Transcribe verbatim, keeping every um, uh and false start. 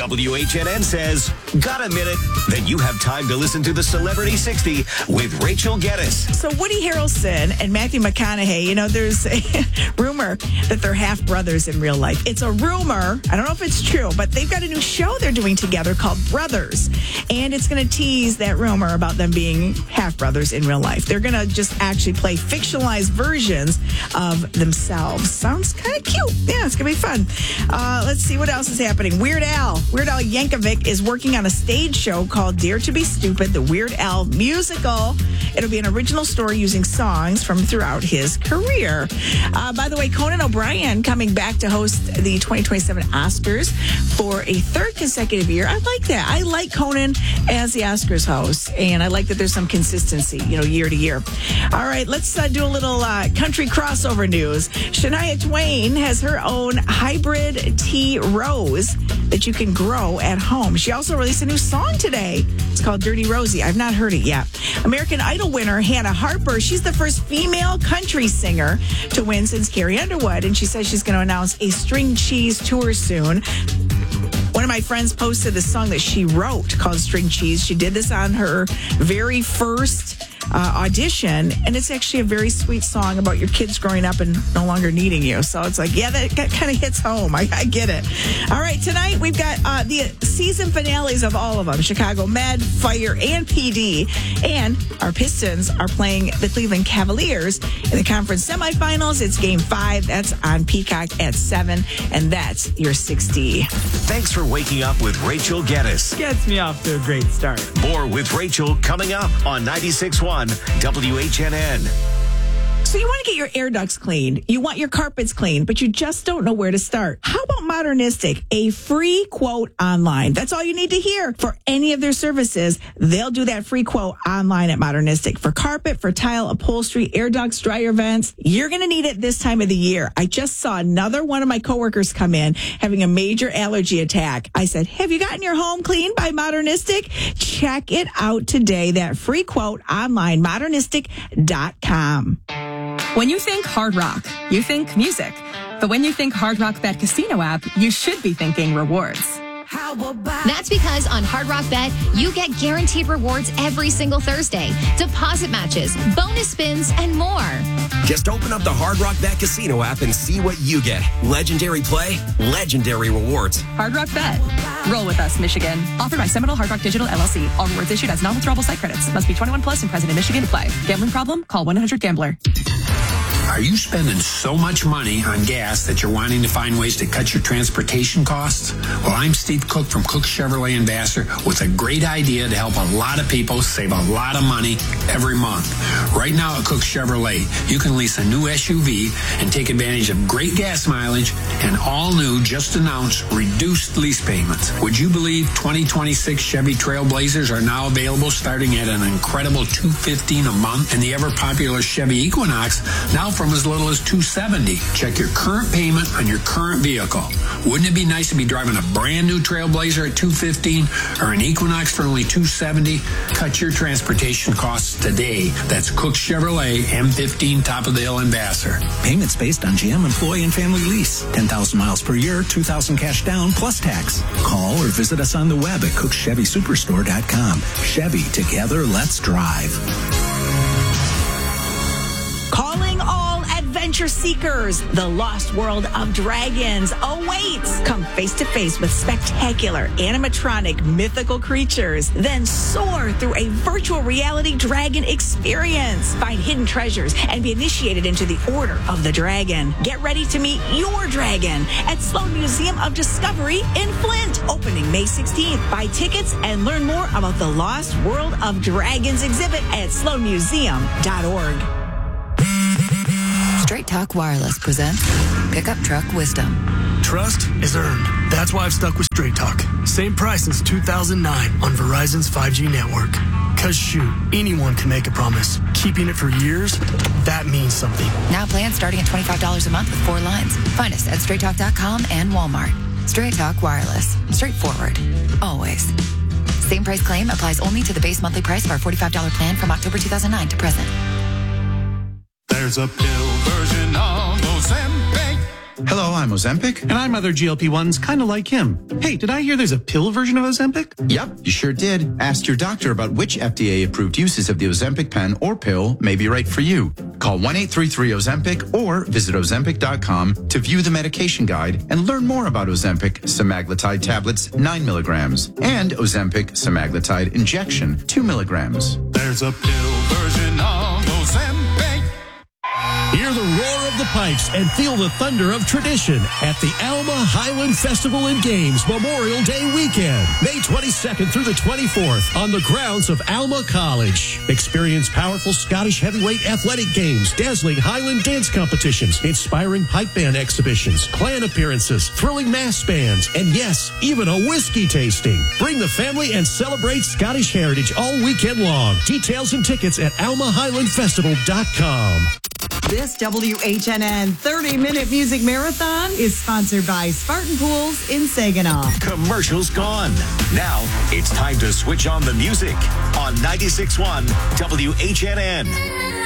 W H N N says, got a minute? Then you have time to listen to the Celebrity sixty with Rachel Geddes. So Woody Harrelson and Matthew McConaughey, you know, there's a rumor that they're half brothers in real life. It's a rumor. I don't know if it's true, but they've got a new show they're doing together called Brothers. And it's going to tease that rumor about them being half brothers in real life. They're going to just actually play fictionalized versions of themselves. Sounds kind of cute. Yeah, it's going to be fun. Uh, let's see what else is happening. Weird Al. Weird Al Yankovic is working on a stage show called Dare to be Stupid, the Weird Al musical. It'll be an original story using songs from throughout his career. Uh, by the way, Conan O'Brien coming back to host the twenty twenty-seven Oscars for a third consecutive year. I like that. I like Conan as the Oscars host, and I like that there's some consistency, you know, year to year. All right, let's uh, do a little uh, country crossover news. Shania Twain has her own hybrid tea rose that you can grow at home. She also released a new song today. It's called Dirty Rosie. I've not heard it yet. American Idol winner Hannah Harper, she's the first female country singer to win since Carrie Underwood, and she says she's going to announce a string cheese tour soon. One of my friends posted a song that she wrote called String Cheese. She did this on her very first uh, audition, and it's actually a very sweet song about your kids growing up and no longer needing you. So it's like, yeah, that, that kind of hits home. I, I get it. All right, tonight we've got uh, the season finales of all of them, Chicago Med, Fire, and P D. And our Pistons are playing the Cleveland Cavaliers in the conference semifinals. It's game five. That's on Peacock at seven, and that's your sixty. Thanks for waking up with Rachel Geddes. Gets me off to a great start. More with Rachel coming up on ninety-six point one W H N N. So you want to get your air ducts cleaned, you want your carpets cleaned, but you just don't know where to start. How about Modernistic? A free quote online. That's all you need to hear. For any of their services, they'll do that free quote online at Modernistic. For carpet, for tile, upholstery, air ducts, dryer vents, you're going to need it this time of the year. I just saw another one of my coworkers come in having a major allergy attack. I said, have you gotten your home cleaned by Modernistic? Check it out today. That free quote online, modernistic dot com. When you think Hard Rock, you think music. But when you think Hard Rock Bet Casino app, you should be thinking rewards. That's because on Hard Rock Bet, you get guaranteed rewards every single Thursday. Deposit matches, bonus spins, and more. Just open up the Hard Rock Bet Casino app and see what you get. Legendary play, legendary rewards. Hard Rock Bet. Roll with us, Michigan. Offered by Seminole Hard Rock Digital L L C. All rewards issued as non-withdrawable site credits. Must be twenty-one plus and present in Michigan to play. Gambling problem? Call one eight hundred gambler. Are you spending so much money on gas that you're wanting to find ways to cut your transportation costs? Well, I'm Steve Cook from Cook Chevrolet in Vassar with a great idea to help a lot of people save a lot of money every month. Right now at Cook Chevrolet, you can lease a new S U V and take advantage of great gas mileage and all new, just announced, reduced lease payments. Would you believe twenty twenty-six Chevy Trailblazers are now available starting at an incredible two hundred fifteen dollars a month, and the ever-popular Chevy Equinox now from as little as two hundred seventy dollars. Check your current payment on your current vehicle. Wouldn't it be nice to be driving a brand new Trailblazer at two hundred fifteen dollars or an Equinox for only two hundred seventy dollars? Cut your transportation costs today. That's Cook Chevrolet M fifteen Top of the Hill in Vassar. Payments based on G M employee and family lease. ten thousand miles per year, two thousand cash down plus tax. Call or visit us on the web at cook chevy superstore dot com. Chevy, together, let's drive. Calling all adventure seekers. The Lost World of Dragons awaits. Come face to face with spectacular animatronic mythical creatures. Then soar through a virtual reality dragon experience. Find hidden treasures and be initiated into the Order of the Dragon. Get ready to meet your dragon at Sloan Museum of Discovery in Flint. Opening May sixteenth. Buy tickets and learn more about the Lost World of Dragons exhibit at sloan museum dot org. Straight Talk Wireless presents Pickup Truck Wisdom. Trust is earned. That's why I've stuck with Straight Talk. Same price since two thousand nine on Verizon's five G network. Cause shoot, anyone can make a promise. Keeping it for years, that means something. Now plans starting at twenty-five dollars a month with four lines. Find us at straight talk dot com and Walmart. Straight Talk Wireless. Straightforward. Always. Same price claim applies only to the base monthly price of our forty-five dollars plan from October two thousand nine to present. There's a pill version of Ozempic Hello, I'm Ozempic. And I'm other G L P ones kind of like him. Hey, did I hear there's a pill version of Ozempic? Yep, you sure did. Ask your doctor about which F D A-approved uses of the Ozempic pen or pill may be right for you. Call one eight three three Ozempic or visit Ozempic dot com to view the medication guide and learn more about Ozempic semaglutide tablets nine milligrams and Ozempic semaglutide injection two milligrams. There's a pill version of Ozempic. Hear the roar of the pipes and feel the thunder of tradition at the Alma Highland Festival and Games Memorial Day weekend, May twenty-second through the twenty-fourth on the grounds of Alma College. Experience powerful Scottish heavyweight athletic games, dazzling Highland dance competitions, inspiring pipe band exhibitions, clan appearances, thrilling mass bands, and yes, even a whiskey tasting. Bring the family and celebrate Scottish heritage all weekend long. Details and tickets at alma highland festival dot com. This W H N N thirty-minute music marathon is sponsored by Spartan Pools in Saginaw. Commercials gone. Now it's time to switch on the music on ninety-six point one W H N N.